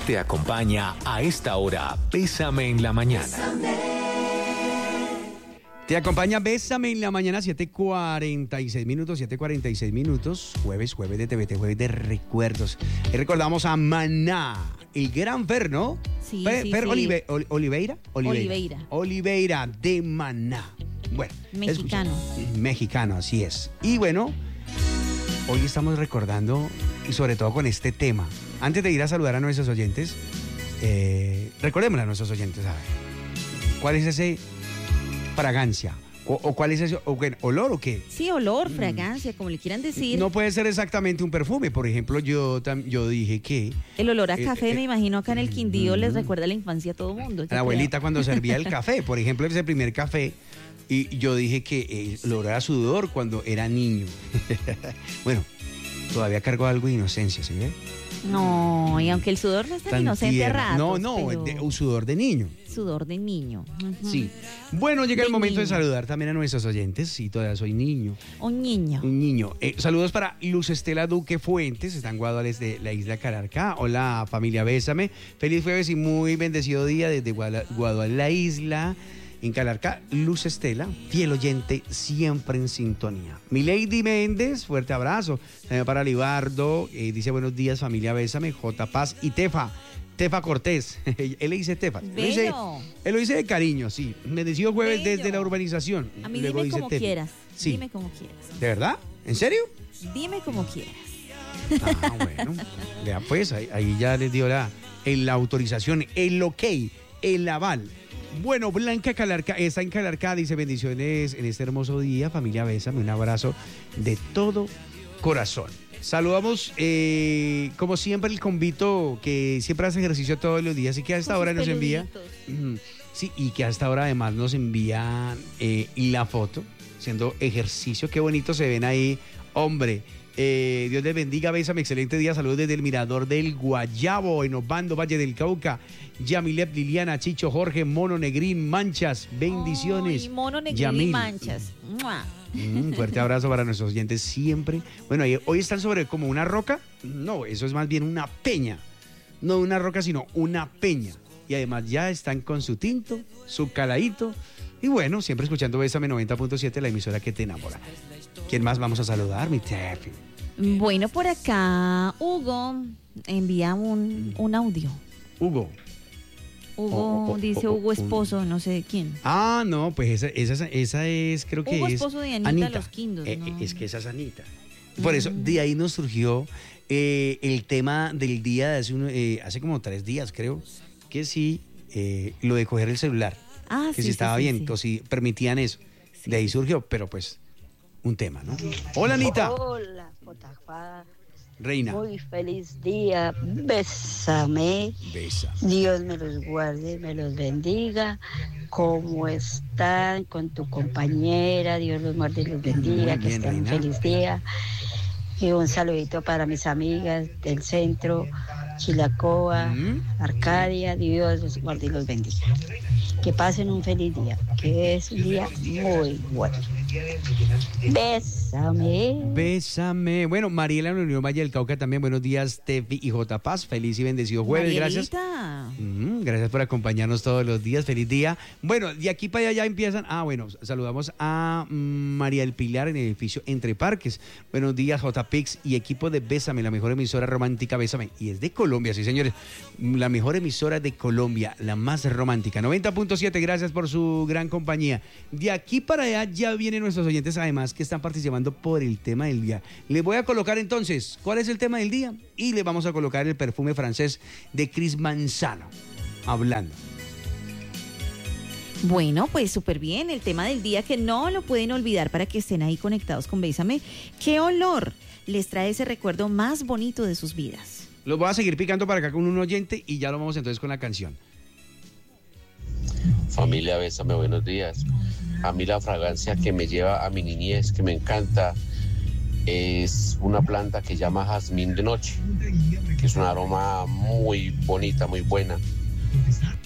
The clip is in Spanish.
Te acompaña a esta hora Bésame en la mañana. Te acompaña Bésame en la mañana, 7:46 minutos, jueves de TVT, jueves de recuerdos. Y recordamos a Maná, el gran Fer, ¿no? Sí, Fer sí. Oliveira de Maná. Bueno, mexicano, así es. Y bueno, hoy estamos recordando, y sobre todo con este tema. Antes de ir a saludar a nuestros oyentes, recordémosle a nuestros oyentes, a ver, ¿cuál es ese fragancia? ¿O cuál es ese olor o qué? Sí, olor, fragancia, como le quieran decir. No puede ser exactamente un perfume. Por ejemplo, yo dije que... El olor a café, me imagino, acá en el Quindío les recuerda la infancia a todo mundo. La abuelita cuando servía el café, por ejemplo, ese primer café, y yo dije que el olor a sudor cuando era niño. Bueno, todavía cargo algo de inocencia, ¿sí ve? No, y aunque el sudor no es tan inocente a ratos, un sudor de niño. Sudor de niño. Uh-huh. Sí. Bueno, llega el momento de saludar también a nuestros oyentes. Sí, todavía soy niño. Un niño. Saludos para Luz Estela Duque Fuentes, está en Guaduales de la isla Calarcá. Hola, familia Bésame. Feliz jueves y muy bendecido día desde Guaduales, la isla. En Calarcá, Luz Estela, fiel oyente, siempre en sintonía. Milady Méndez, fuerte abrazo. También para Libardo, dice buenos días, familia Bésame, J. Paz y Tefa Cortés. Él le dice Tefa. Él lo dice de cariño, sí. Bendecido jueves desde la urbanización. A mí dime como quieras. Sí. Dime como quieras. ¿De verdad? ¿En serio? Dime como quieras. Bueno. Vea pues, ahí ya les dio la autorización, el ok, el aval. Bueno, Blanca Calarcá, está en Calarcá, dice bendiciones en este hermoso día, familia Bésame, un abrazo de todo corazón. Saludamos, como siempre, el convito que siempre hace ejercicio todos los días y que a esta hora nos envía, sí, y que a esta hora además nos envía la foto, haciendo ejercicio, qué bonito se ven ahí, hombre. Dios les bendiga, Bésame, excelente día, saludos desde el Mirador del Guayabo, en Obando, Valle del Cauca. Yamilet, Liliana, Chicho, Jorge, Mono Negrín, Manchas, bendiciones. Ay, Mono Negrín Yamil. y Manchas. Fuerte abrazo para nuestros oyentes siempre. Bueno, hoy están sobre como una roca. No, eso es más bien una peña. No una roca, sino una peña. Y además ya están con su tinto, su caladito. Y bueno, siempre escuchando Bésame 90.7, la emisora que te enamora. ¿Quién más vamos a saludar, mi Tefi? Bueno, por acá Hugo envía un audio. Hugo dice Hugo esposo, no sé de quién. Ah, no, pues esa es, creo que Hugo es esposo de Anita Los Quindos, ¿no? Es que esa es Anita. Por eso, de ahí nos surgió el tema del día de hace como 3 días, creo, que sí, lo de coger el celular. Ah, que sí, si estaba bien, sí. que si permitían eso. Sí. De ahí surgió, pero pues, un tema, ¿no? Hola, Anita. Hola, Potafá. Reina. Muy feliz día. Bésame. Besa. Dios me los guarde, me los bendiga. ¿Cómo están con tu compañera? Dios los guarde y los bendiga. Que Bien, estén un Reina. feliz día. Y un saludito para mis amigas del centro, Chilacoa, Arcadia. Dios los guarde y los bendiga. Que pasen un feliz día, que es un día muy bueno. Bésame. Bueno, Mariela en la Unión Valle del Cauca también. Buenos días, Tefi y J. Paz. Feliz y bendecido jueves. Marielita. Gracias. Gracias por acompañarnos todos los días. Feliz día. Bueno, de aquí para allá ya empiezan. Saludamos a María del Pilar en el edificio Entre Parques. Buenos días, J. Pix y equipo de Bésame, la mejor emisora romántica Bésame. Y es de Colombia, sí, señores. La mejor emisora de Colombia, la más romántica. 90.7, gracias por su gran compañía. De aquí para allá ya vienen nuestros oyentes, además, que están participando por el tema del día. Les voy a colocar entonces, ¿cuál es el tema del día? Y le vamos a colocar el perfume francés de Chris Manzano. Hablando. Bueno, pues súper bien. El tema del día que no lo pueden olvidar para que estén ahí conectados con Bésame. ¿Qué olor les trae ese recuerdo más bonito de sus vidas? Los voy a seguir picando para acá con un oyente y ya lo vamos entonces con la canción. Familia Bésame, buenos días. A mí la fragancia que me lleva a mi niñez, que me encanta, es una planta que se llama jazmín de noche, que es un aroma muy bonita, muy buena.